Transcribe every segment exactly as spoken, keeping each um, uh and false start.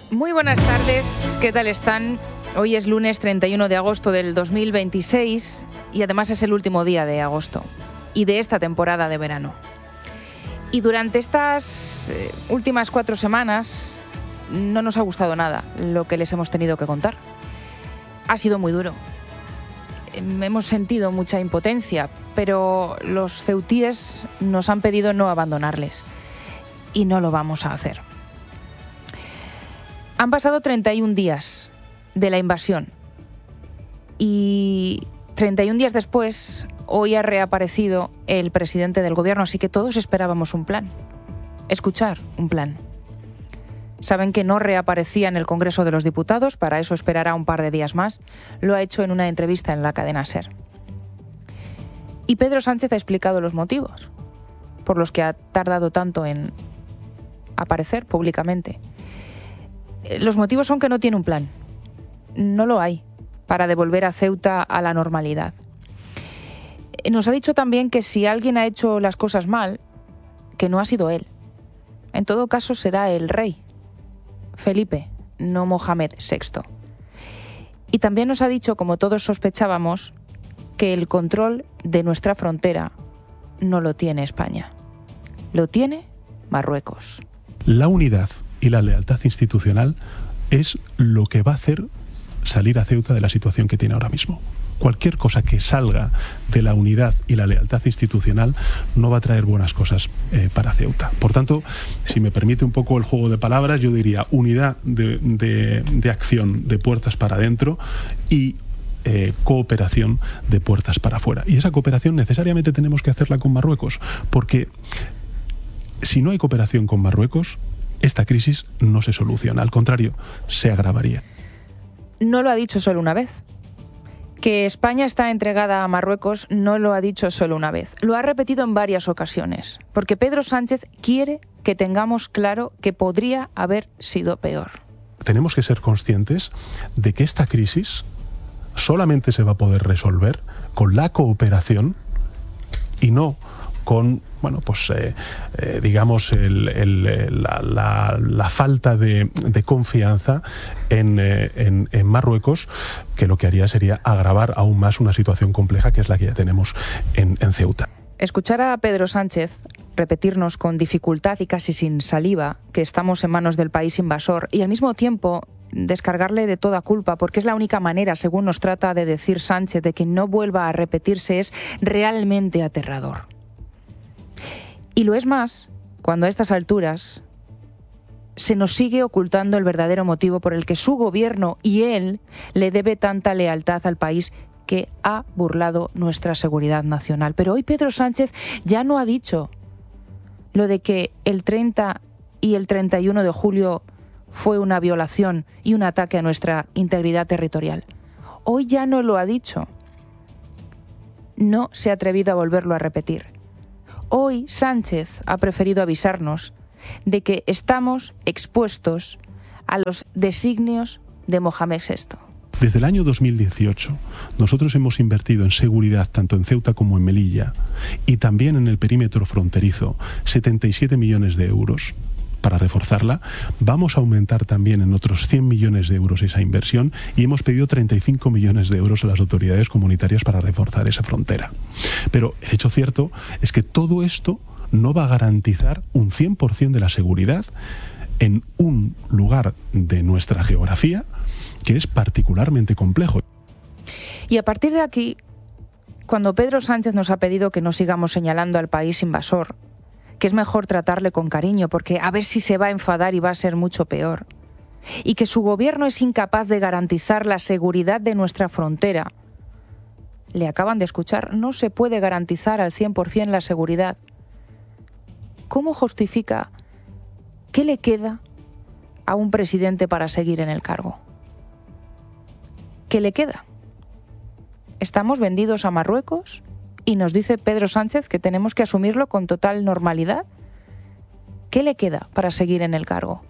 Muy buenas tardes, ¿qué tal están? Hoy es lunes treinta y uno de agosto del dos mil veintiséis y además es el último día de agosto y de esta temporada de verano. Y durante estas eh, últimas cuatro semanas no nos ha gustado nada lo que les hemos tenido que contar. Ha sido muy duro. Hemos sentido mucha impotencia, pero los ceutíes nos han pedido no abandonarles y no lo vamos a hacer. Han pasado treinta y un días de la invasión y treinta y un días después, hoy ha reaparecido el presidente del gobierno, así que todos esperábamos un plan, escuchar un plan. Saben que no reaparecía en el Congreso de los Diputados, para eso esperará un par de días más. Lo ha hecho en una entrevista en la cadena SER. Y Pedro Sánchez ha explicado los motivos por los que ha tardado tanto en aparecer públicamente. Los motivos son que no tiene un plan. No lo hay para devolver a Ceuta a la normalidad. Nos ha dicho también que si alguien ha hecho las cosas mal, que no ha sido él. En todo caso será el rey, Felipe, no Mohamed sexto. Y también nos ha dicho, como todos sospechábamos, que el control de nuestra frontera no lo tiene España. Lo tiene Marruecos. La unidad y la lealtad institucional es lo que va a hacer salir a Ceuta de la situación que tiene ahora mismo. Cualquier cosa que salga de la unidad y la lealtad institucional no va a traer buenas cosas eh, para Ceuta. Por tanto, si me permite un poco el juego de palabras, yo diría unidad de, de, de acción de puertas para adentro y eh, cooperación de puertas para afuera. Y esa cooperación necesariamente tenemos que hacerla con Marruecos, porque si no hay cooperación con Marruecos, esta crisis no se soluciona, al contrario, se agravaría. No lo ha dicho solo una vez. Que España está entregada a Marruecos no lo ha dicho solo una vez. Lo ha repetido en varias ocasiones, porque Pedro Sánchez quiere que tengamos claro que podría haber sido peor. Tenemos que ser conscientes de que esta crisis solamente se va a poder resolver con la cooperación y no con, bueno, pues eh, eh, digamos, el, el, la, la, la falta de, de confianza en, eh, en, en Marruecos, que lo que haría sería agravar aún más una situación compleja que es la que ya tenemos en, en Ceuta. Escuchar a Pedro Sánchez repetirnos con dificultad y casi sin saliva que estamos en manos del país invasor y al mismo tiempo descargarle de toda culpa, porque es la única manera, según nos trata de decir Sánchez, de que no vuelva a repetirse, es realmente aterrador. Y lo es más cuando a estas alturas se nos sigue ocultando el verdadero motivo por el que su gobierno y él le debe tanta lealtad al país que ha burlado nuestra seguridad nacional. Pero hoy Pedro Sánchez ya no ha dicho lo de que el treinta y el treinta y uno de julio fue una violación y un ataque a nuestra integridad territorial. Hoy ya no lo ha dicho. No se ha atrevido a volverlo a repetir. Hoy Sánchez ha preferido avisarnos de que estamos expuestos a los designios de Mohamed sexto. Desde el año dos mil dieciocho, nosotros hemos invertido en seguridad tanto en Ceuta como en Melilla y también en el perímetro fronterizo setenta y siete millones de euros para reforzarla. Vamos a aumentar también en otros cien millones de euros esa inversión y hemos pedido treinta y cinco millones de euros a las autoridades comunitarias para reforzar esa frontera. Pero el hecho cierto es que todo esto no va a garantizar un cien por ciento de la seguridad en un lugar de nuestra geografía que es particularmente complejo. Y a partir de aquí, cuando Pedro Sánchez nos ha pedido que no sigamos señalando al país invasor, que es mejor tratarle con cariño porque a ver si se va a enfadar y va a ser mucho peor, y que su gobierno es incapaz de garantizar la seguridad de nuestra frontera, le acaban de escuchar, no se puede garantizar al cien por ciento la seguridad. ¿Cómo justifica qué le queda a un presidente para seguir en el cargo? ¿Qué le queda? ¿Estamos vendidos a Marruecos? Y nos dice Pedro Sánchez que tenemos que asumirlo con total normalidad. ¿Qué le queda para seguir en el cargo?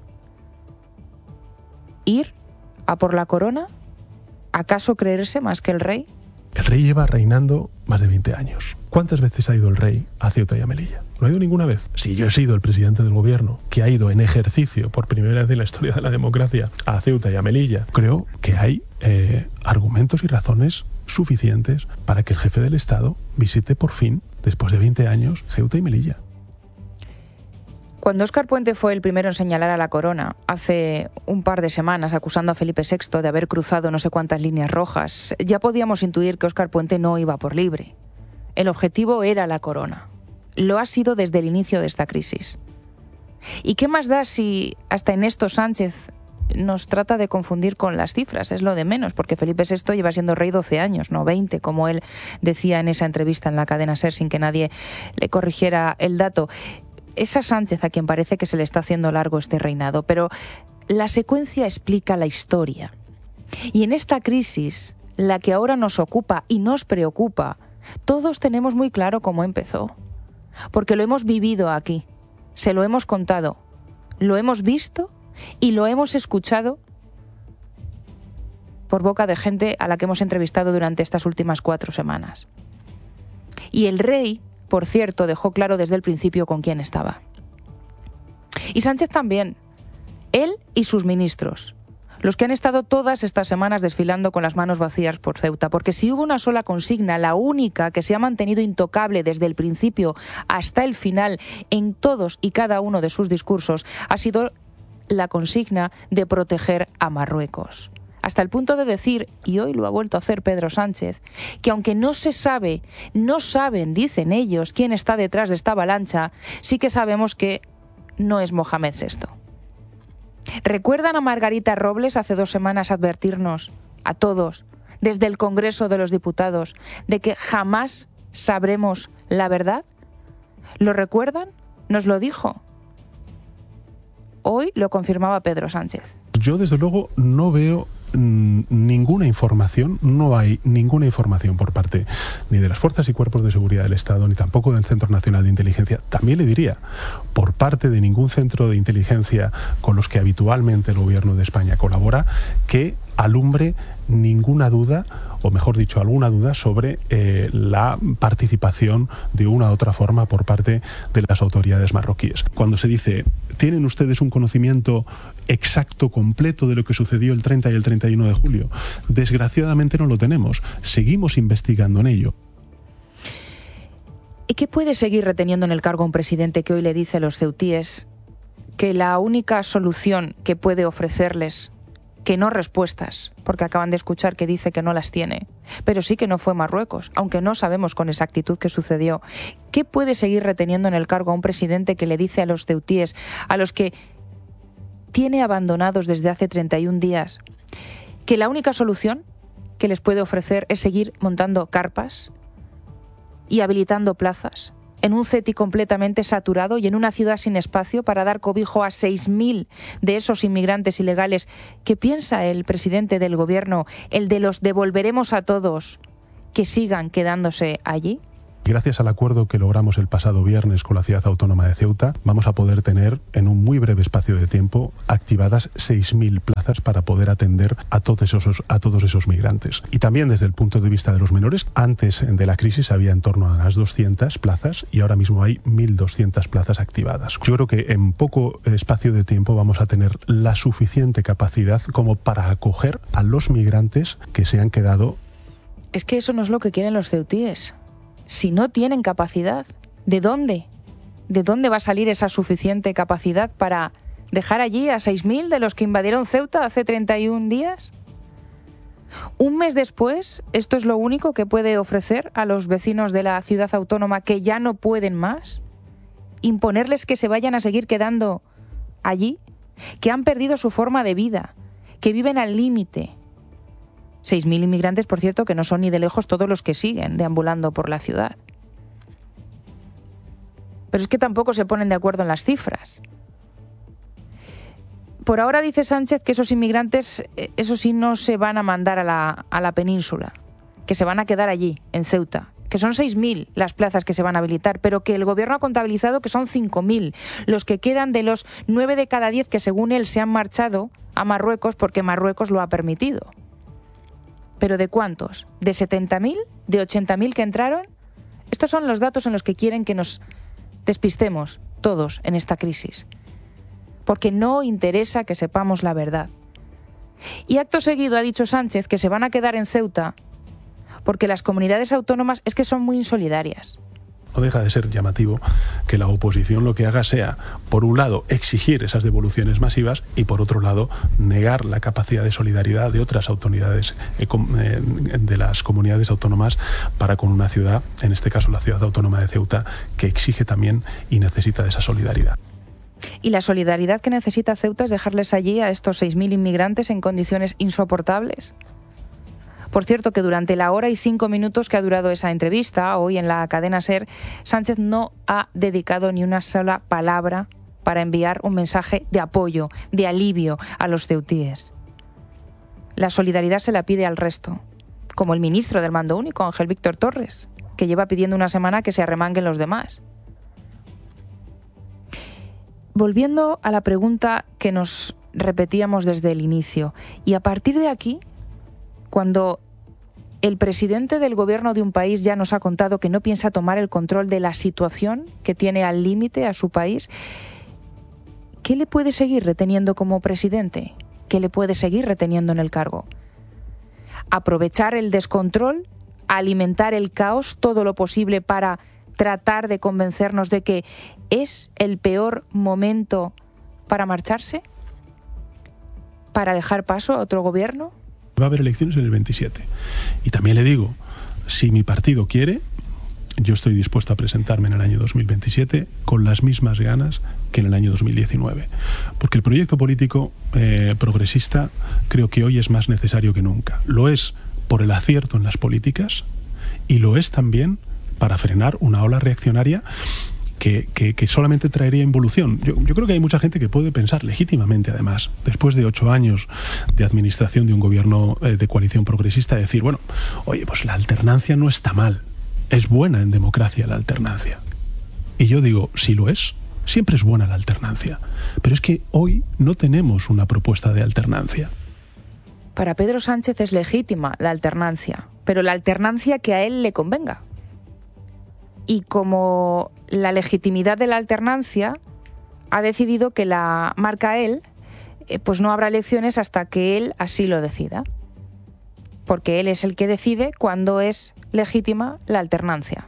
¿Ir a por la corona? ¿Acaso creerse más que el rey? El rey lleva reinando más de veinte años. ¿Cuántas veces ha ido el rey a Ceuta y a Melilla? No ha ido ninguna vez. Si yo he sido el presidente del gobierno que ha ido en ejercicio por primera vez en la historia de la democracia a Ceuta y a Melilla, creo que hay eh, argumentos y razones suficientes para que el jefe del Estado visite por fin, después de veinte años, Ceuta y Melilla. Cuando Óscar Puente fue el primero en señalar a la corona, hace un par de semanas, acusando a Felipe sexto de haber cruzado no sé cuántas líneas rojas, ya podíamos intuir que Óscar Puente no iba por libre. El objetivo era la corona. Lo ha sido desde el inicio de esta crisis. ¿Y qué más da si hasta Ernesto Sánchez nos trata de confundir con las cifras? Es lo de menos, porque Felipe sexto lleva siendo rey doce años, no veinte, como él decía en esa entrevista en la cadena SER sin que nadie le corrigiera el dato. Es a Sánchez a quien parece que se le está haciendo largo este reinado, pero la secuencia explica la historia. Y en esta crisis, la que ahora nos ocupa y nos preocupa, todos tenemos muy claro cómo empezó. Porque lo hemos vivido aquí, se lo hemos contado, lo hemos visto y lo hemos escuchado por boca de gente a la que hemos entrevistado durante estas últimas cuatro semanas. Y el rey, por cierto, dejó claro desde el principio con quién estaba. Y Sánchez también, él y sus ministros, los que han estado todas estas semanas desfilando con las manos vacías por Ceuta, porque si hubo una sola consigna, la única que se ha mantenido intocable desde el principio hasta el final en todos y cada uno de sus discursos, ha sido la consigna de proteger a Marruecos. Hasta el punto de decir, y hoy lo ha vuelto a hacer Pedro Sánchez, que aunque no se sabe, no saben, dicen ellos, quién está detrás de esta avalancha, sí que sabemos que no es Mohamed sexto. ¿Recuerdan a Margarita Robles hace dos semanas advertirnos, a todos, desde el Congreso de los Diputados, de que jamás sabremos la verdad? ¿Lo recuerdan? Nos lo dijo. Hoy lo confirmaba Pedro Sánchez. Yo, desde luego, no veo mmm, ninguna información, no hay ninguna información por parte ni de las fuerzas y cuerpos de seguridad del Estado, ni tampoco del Centro Nacional de Inteligencia. También le diría, por parte de ningún centro de inteligencia con los que habitualmente el gobierno de España colabora, que alumbre ninguna duda, o mejor dicho, alguna duda sobre eh, la participación de una u otra forma por parte de las autoridades marroquíes. Cuando se dice, ¿tienen ustedes un conocimiento exacto, completo de lo que sucedió el treinta y el treinta y uno de julio? Desgraciadamente no lo tenemos. Seguimos investigando en ello. ¿Y qué puede seguir reteniendo en el cargo un presidente que hoy le dice a los ceutíes que la única solución que puede ofrecerles, que no respuestas, porque acaban de escuchar que dice que no las tiene, pero sí que no fue Marruecos, aunque no sabemos con exactitud qué sucedió? ¿Qué puede seguir reteniendo en el cargo a un presidente que le dice a los ceutíes, a los que tiene abandonados desde hace treinta y un días, que la única solución que les puede ofrecer es seguir montando carpas y habilitando plazas en un CETI completamente saturado y en una ciudad sin espacio para dar cobijo a seis mil de esos inmigrantes ilegales? ¿Qué piensa el presidente del gobierno, el de los devolveremos a todos, que sigan quedándose allí? Gracias al acuerdo que logramos el pasado viernes con la Ciudad Autónoma de Ceuta, vamos a poder tener en un muy breve espacio de tiempo activadas seis mil plazas para poder atender a todos esos, a todos esos migrantes. Y también desde el punto de vista de los menores, antes de la crisis había en torno a las doscientas plazas y ahora mismo hay mil doscientas plazas activadas. Yo creo que en poco espacio de tiempo vamos a tener la suficiente capacidad como para acoger a los migrantes que se han quedado. Es que eso no es lo que quieren los ceutíes. Si no tienen capacidad, ¿de dónde? ¿De dónde va a salir esa suficiente capacidad para dejar allí a seis mil de los que invadieron Ceuta hace treinta y un días? Un mes después, ¿esto es lo único que puede ofrecer a los vecinos de la ciudad autónoma que ya no pueden más? ¿Imponerles que se vayan a seguir quedando allí? Que han perdido su forma de vida, que viven al límite. seis mil inmigrantes, por cierto, que no son ni de lejos todos los que siguen deambulando por la ciudad. Pero es que tampoco se ponen de acuerdo en las cifras. Por ahora dice Sánchez que esos inmigrantes, eso sí, no se van a mandar a la, a la península, que se van a quedar allí, en Ceuta, que son seis mil las plazas que se van a habilitar, pero que el gobierno ha contabilizado que son cinco mil los que quedan de los nueve de cada diez que, según él, se han marchado a Marruecos porque Marruecos lo ha permitido. ¿Pero de cuántos? ¿De setenta mil? ¿De ochenta mil que entraron? Estos son los datos en los que quieren que nos despistemos todos en esta crisis, porque no interesa que sepamos la verdad. Y acto seguido ha dicho Sánchez que se van a quedar en Ceuta porque las comunidades autónomas es que son muy insolidarias. No deja de ser llamativo que la oposición lo que haga sea, por un lado, exigir esas devoluciones masivas y, por otro lado, negar la capacidad de solidaridad de otras autoridades de las comunidades autónomas para con una ciudad, en este caso la ciudad autónoma de Ceuta, que exige también y necesita de esa solidaridad. ¿Y la solidaridad que necesita Ceuta es dejarles allí a estos seis mil inmigrantes en condiciones insoportables? Por cierto, que durante la hora y cinco minutos que ha durado esa entrevista, hoy en la cadena SER, Sánchez no ha dedicado ni una sola palabra para enviar un mensaje de apoyo, de alivio a los ceutíes. La solidaridad se la pide al resto, como el ministro del Mando Único, Ángel Víctor Torres, que lleva pidiendo una semana que se arremanguen los demás. Volviendo a la pregunta que nos repetíamos desde el inicio, y a partir de aquí, cuando el presidente del gobierno de un país ya nos ha contado que no piensa tomar el control de la situación que tiene al límite a su país, ¿qué le puede seguir reteniendo como presidente? ¿Qué le puede seguir reteniendo en el cargo? ¿Aprovechar el descontrol? ¿Alimentar el caos todo lo posible para tratar de convencernos de que es el peor momento para marcharse? ¿Para dejar paso a otro gobierno? Va a haber elecciones en el veintisiete. Y también le digo, si mi partido quiere, yo estoy dispuesto a presentarme en el año dos mil veintisiete con las mismas ganas que en el año dos mil diecinueve. Porque el proyecto político eh, progresista creo que hoy es más necesario que nunca. Lo es por el acierto en las políticas y lo es también para frenar una ola reaccionaria Que, que, que solamente traería involución. Yo, yo creo que hay mucha gente que puede pensar legítimamente, además, después de ocho años de administración de un gobierno eh, de coalición progresista, decir, bueno, oye, pues la alternancia no está mal, es buena en democracia la alternancia. Y yo digo, si lo es, siempre es buena la alternancia. Pero es que hoy no tenemos una propuesta de alternancia. Para Pedro Sánchez es legítima la alternancia, pero la alternancia que a él le convenga. Y como la legitimidad de la alternancia ha decidido que la marca él, eh, pues no habrá elecciones hasta que él así lo decida. Porque él es el que decide cuándo es legítima la alternancia.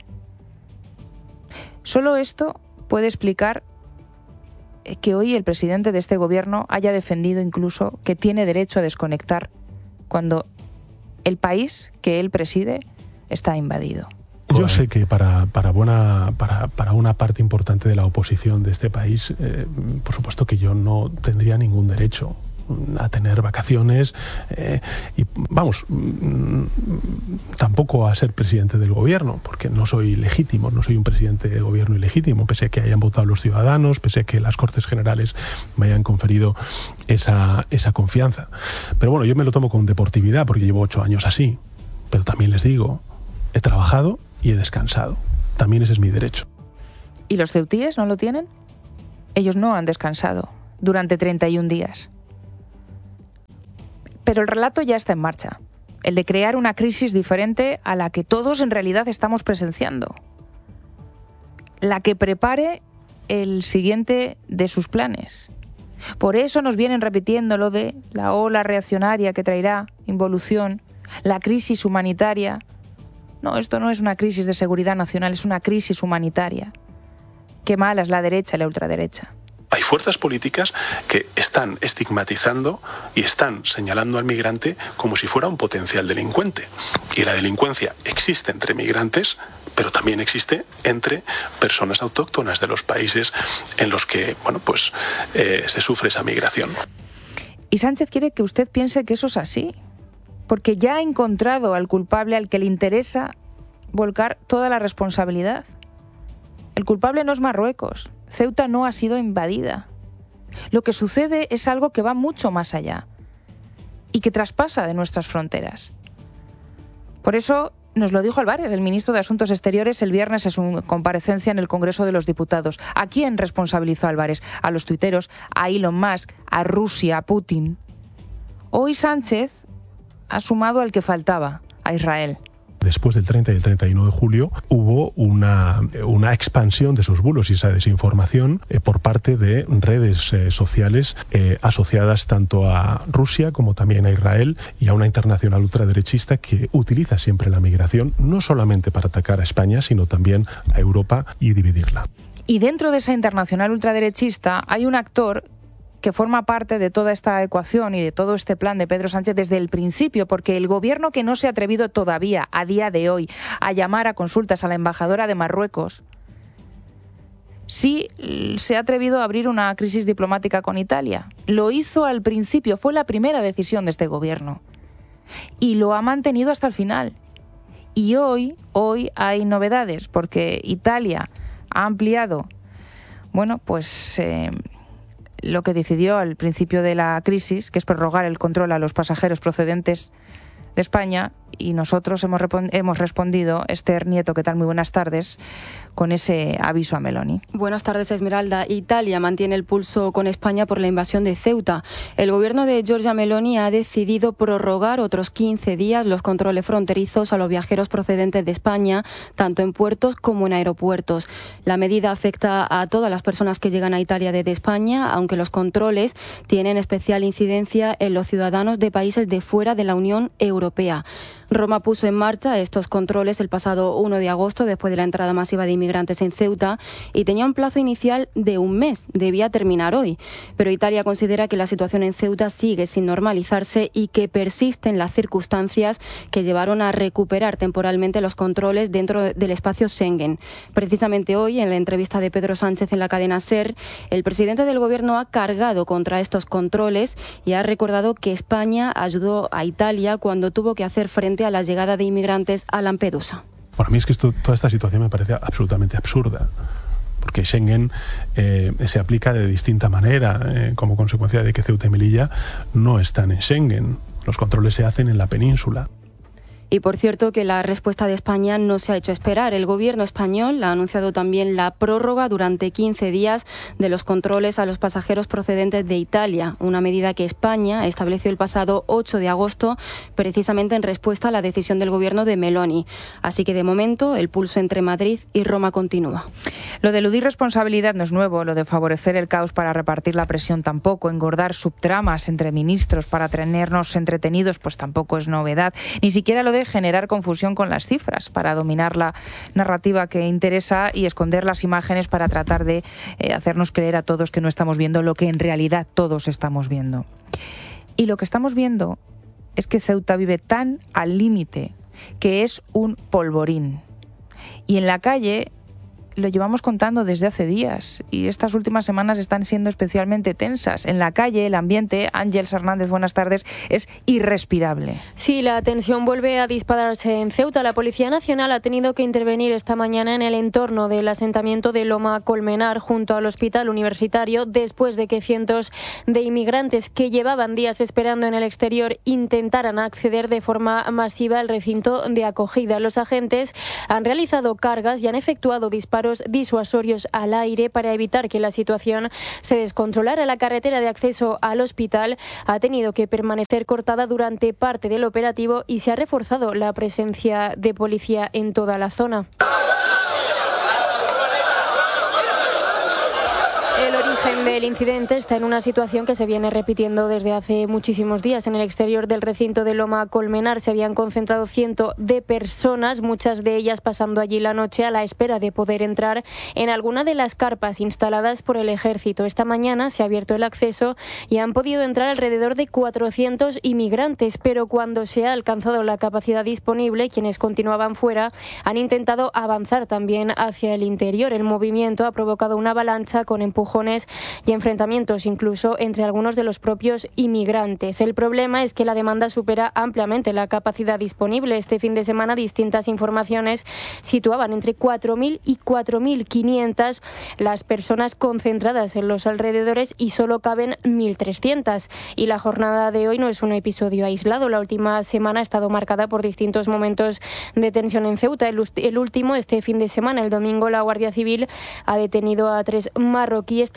Solo esto puede explicar que hoy el presidente de este gobierno haya defendido incluso que tiene derecho a desconectar cuando el país que él preside está invadido. Yo sé que para, para, buena, para, para una parte importante de la oposición de este país, eh, por supuesto que yo no tendría ningún derecho a tener vacaciones eh, y, vamos, mm, tampoco a ser presidente del gobierno, porque no soy legítimo, no soy un presidente de gobierno ilegítimo, pese a que hayan votado los ciudadanos, pese a que las Cortes Generales me hayan conferido esa, esa confianza. Pero bueno, yo me lo tomo con deportividad porque llevo ocho años así, pero también les digo, he trabajado y he descansado. También ese es mi derecho. ¿Y los ceutíes no lo tienen? Ellos no han descansado durante treinta y un días. Pero el relato ya está en marcha. El de crear una crisis diferente a la que todos en realidad estamos presenciando. La que prepare el siguiente de sus planes. Por eso nos vienen repitiendo lo de la ola reaccionaria que traerá involución, la crisis humanitaria. No, esto no es una crisis de seguridad nacional, es una crisis humanitaria. Qué mala es la derecha y la ultraderecha. Hay fuerzas políticas que están estigmatizando y están señalando al migrante como si fuera un potencial delincuente. Y la delincuencia existe entre migrantes, pero también existe entre personas autóctonas de los países en los que, bueno, pues eh, se sufre esa migración. Y Sánchez quiere que usted piense que eso es así, porque ya ha encontrado al culpable al que le interesa volcar toda la responsabilidad. El culpable no es Marruecos. Ceuta no ha sido invadida. Lo que sucede es algo que va mucho más allá y que traspasa de nuestras fronteras. Por eso nos lo dijo Álvarez, el ministro de Asuntos Exteriores, el viernes en su comparecencia en el Congreso de los Diputados. ¿A quién responsabilizó Álvarez? A los tuiteros, a Elon Musk, a Rusia, a Putin. Hoy Sánchez ha sumado al que faltaba, a Israel. Después del treinta y el treinta y uno de julio hubo una, una expansión de esos bulos y esa desinformación eh, por parte de redes eh, sociales eh, asociadas tanto a Rusia como también a Israel y a una internacional ultraderechista que utiliza siempre la migración no solamente para atacar a España, sino también a Europa y dividirla. Y dentro de esa internacional ultraderechista hay un actor que forma parte de toda esta ecuación y de todo este plan de Pedro Sánchez desde el principio, porque el gobierno que no se ha atrevido todavía, a día de hoy, a llamar a consultas a la embajadora de Marruecos, sí se ha atrevido a abrir una crisis diplomática con Italia. Lo hizo al principio, fue la primera decisión de este gobierno. Y lo ha mantenido hasta el final. Y hoy, hoy hay novedades, porque Italia ha ampliado, bueno, pues Eh, lo que decidió al principio de la crisis, que es prorrogar el control a los pasajeros procedentes de España, y nosotros hemos, hemos respondido, Esther Nieto, ¿qué tal? Muy buenas tardes, con ese aviso a Meloni. Buenas tardes, Esmeralda. Italia mantiene el pulso con España por la invasión de Ceuta. El gobierno de Giorgia Meloni ha decidido prorrogar otros quince días los controles fronterizos a los viajeros procedentes de España, tanto en puertos como en aeropuertos. La medida afecta a todas las personas que llegan a Italia desde España, aunque los controles tienen especial incidencia en los ciudadanos de países de fuera de la Unión Europea. Roma puso en marcha estos controles el pasado uno de agosto, después de la entrada masiva de inmigrantes en Ceuta, y tenía un plazo inicial de un mes. Debía terminar hoy. Pero Italia considera que la situación en Ceuta sigue sin normalizarse y que persisten las circunstancias que llevaron a recuperar temporalmente los controles dentro del espacio Schengen. Precisamente hoy, en la entrevista de Pedro Sánchez en la cadena SER, el presidente del Gobierno ha cargado contra estos controles y ha recordado que España ayudó a Italia cuando tuvo que hacer frente a la llegada de inmigrantes a Lampedusa. Para mí es que esto, toda esta situación me parece absolutamente absurda, porque Schengen eh, se aplica de distinta manera eh, como consecuencia de que Ceuta y Melilla no están en Schengen. Los controles se hacen en la península. Y por cierto que la respuesta de España no se ha hecho esperar. El gobierno español ha anunciado también la prórroga durante quince días de los controles a los pasajeros procedentes de Italia, una medida que España estableció el pasado ocho de agosto precisamente en respuesta a la decisión del gobierno de Meloni. Así que de momento el pulso entre Madrid y Roma continúa. Lo de eludir responsabilidad no es nuevo, lo de favorecer el caos para repartir la presión tampoco, engordar subtramas entre ministros para tenernos entretenidos pues tampoco es novedad, ni siquiera lo de generar confusión con las cifras para dominar la narrativa que interesa y esconder las imágenes para tratar de eh, hacernos creer a todos que no estamos viendo lo que en realidad todos estamos viendo. Y lo que estamos viendo es que Ceuta vive tan al límite que es un polvorín. Y en la calle lo llevamos contando desde hace días y estas últimas semanas están siendo especialmente tensas. En la calle el ambiente, Ángeles Hernández, buenas tardes, es irrespirable. Sí, la tensión vuelve a dispararse en Ceuta. La Policía Nacional ha tenido que intervenir esta mañana en el entorno del asentamiento de Loma Colmenar junto al hospital universitario después de que cientos de inmigrantes que llevaban días esperando en el exterior intentaran acceder de forma masiva al recinto de acogida. Los agentes han realizado cargas y han efectuado disparos disuasorios al aire para evitar que la situación se descontrolara. La carretera de acceso al hospital ha tenido que permanecer cortada durante parte del operativo y se ha reforzado la presencia de policía en toda la zona. El origen del incidente está en una situación que se viene repitiendo desde hace muchísimos días. En el exterior del recinto de Loma Colmenar se habían concentrado cientos de personas, muchas de ellas pasando allí la noche a la espera de poder entrar en alguna de las carpas instaladas por el ejército. Esta mañana se ha abierto el acceso y han podido entrar alrededor de cuatrocientos inmigrantes, pero cuando se ha alcanzado la capacidad disponible, quienes continuaban fuera han intentado avanzar también hacia el interior. El movimiento ha provocado una avalancha con empujones y enfrentamientos incluso entre algunos de los propios inmigrantes. El problema es que la demanda supera ampliamente la capacidad disponible. Este fin de semana distintas informaciones situaban entre cuatro mil y cuatro mil quinientas las personas concentradas en los alrededores y solo caben mil trescientas. Y la jornada de hoy no es un episodio aislado. La última semana ha estado marcada por distintos momentos de tensión en Ceuta. El, el último este fin de semana, el domingo, la Guardia Civil ha detenido a tres marroquíes tras arrojar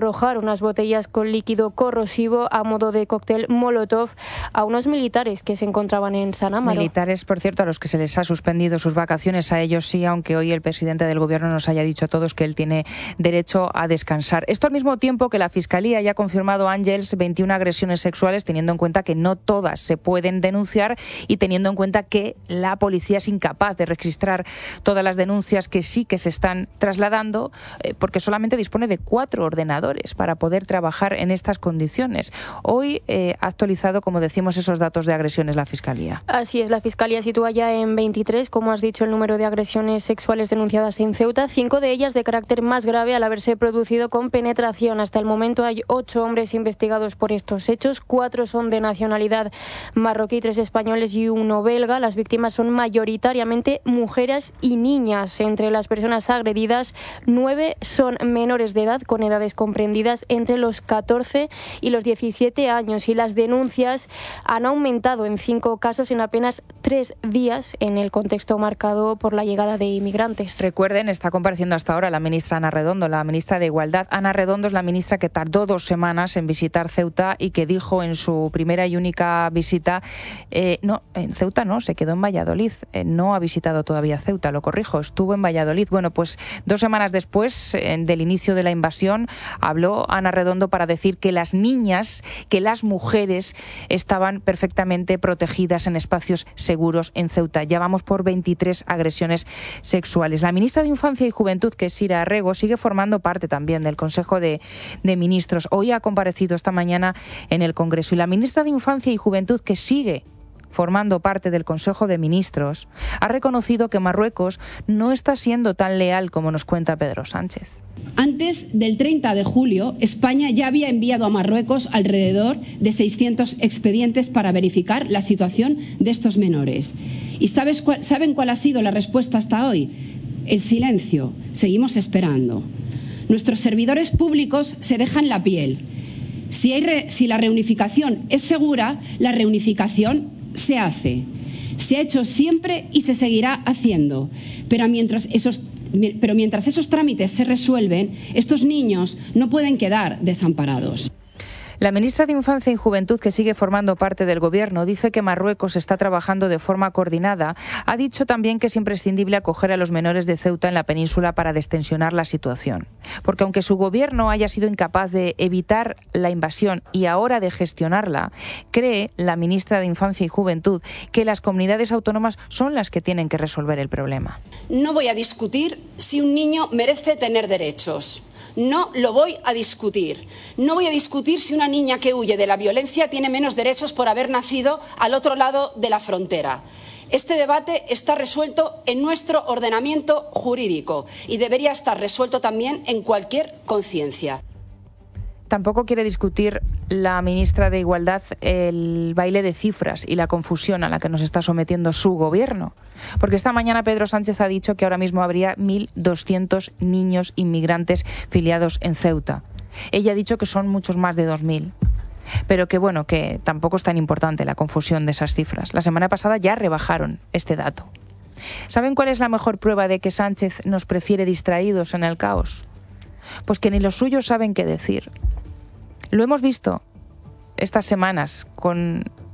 arrojar unas botellas con líquido corrosivo a modo de cóctel Molotov a unos militares que se encontraban en San Amaro. Militares, por cierto, a los que se les ha suspendido sus vacaciones, a ellos sí, aunque hoy el presidente del Gobierno nos haya dicho a todos que él tiene derecho a descansar. Esto al mismo tiempo que la Fiscalía ya ha confirmado, Ángels, veintiuna agresiones sexuales, teniendo en cuenta que no todas se pueden denunciar y teniendo en cuenta que la policía es incapaz de registrar todas las denuncias que sí que se están trasladando, eh, porque solamente dispone de cuatro ordenadores para poder trabajar en estas condiciones. Hoy eh, ha actualizado, como decimos, esos datos de agresiones la Fiscalía. Así es, la Fiscalía sitúa ya en veintitrés, como has dicho, el número de agresiones sexuales denunciadas en Ceuta, cinco de ellas de carácter más grave al haberse producido con penetración. Hasta el momento hay ocho hombres investigados por estos hechos, cuatro son de nacionalidad marroquí, tres españoles y uno belga. Las víctimas son mayoritariamente mujeres y niñas. Entre las personas agredidas, nueve son menores de edad con edades comprendidas entre los catorce y los diecisiete años, y las denuncias han aumentado en cinco casos en apenas tres días en el contexto marcado por la llegada de inmigrantes. Recuerden, está compareciendo hasta ahora la ministra Ana Redondo, la ministra de Igualdad. Ana Redondo es la ministra que tardó dos semanas en visitar Ceuta y que dijo en su primera y única visita, eh, no, en Ceuta no, se quedó en Valladolid, eh, no ha visitado todavía Ceuta, lo corrijo, estuvo en Valladolid. Bueno, pues dos semanas después eh, del inicio de la invasión, habló Ana Redondo para decir que las niñas, que las mujeres estaban perfectamente protegidas en espacios seguros en Ceuta. Ya vamos por veintitrés agresiones sexuales. La ministra de Infancia y Juventud, que es Sira Arrego, sigue formando parte también del Consejo de, de Ministros. Hoy ha comparecido esta mañana en el Congreso. Y la ministra de Infancia y Juventud, que sigue formando parte del Consejo de Ministros, ha reconocido que Marruecos no está siendo tan leal como nos cuenta Pedro Sánchez. Antes del treinta de julio, España ya había enviado a Marruecos alrededor de seiscientos expedientes para verificar la situación de estos menores. ¿Y sabes cuál, saben cuál ha sido la respuesta hasta hoy? El silencio. Seguimos esperando. Nuestros servidores públicos se dejan la piel. Si, hay re, si la reunificación es segura, la reunificación se hace. Se ha hecho siempre y se seguirá haciendo. Pero mientras esos Pero mientras esos trámites se resuelven, estos niños no pueden quedar desamparados. La ministra de Infancia y Juventud, que sigue formando parte del Gobierno, dice que Marruecos está trabajando de forma coordinada. Ha dicho también que es imprescindible acoger a los menores de Ceuta en la península para destensionar la situación. Porque aunque su Gobierno haya sido incapaz de evitar la invasión y ahora de gestionarla, cree la ministra de Infancia y Juventud que las comunidades autónomas son las que tienen que resolver el problema. No voy a discutir si un niño merece tener derechos. No lo voy a discutir. No voy a discutir si una niña que huye de la violencia tiene menos derechos por haber nacido al otro lado de la frontera. Este debate está resuelto en nuestro ordenamiento jurídico y debería estar resuelto también en cualquier conciencia. Tampoco quiere discutir la ministra de Igualdad el baile de cifras y la confusión a la que nos está sometiendo su gobierno. Porque esta mañana Pedro Sánchez ha dicho que ahora mismo habría mil doscientos niños inmigrantes filiados en Ceuta. Ella ha dicho que son muchos más de dos mil. Pero que bueno, que tampoco es tan importante la confusión de esas cifras. La semana pasada ya rebajaron este dato. ¿Saben cuál es la mejor prueba de que Sánchez nos prefiere distraídos en el caos? Pues que ni los suyos saben qué decir. Lo hemos visto estas semanas con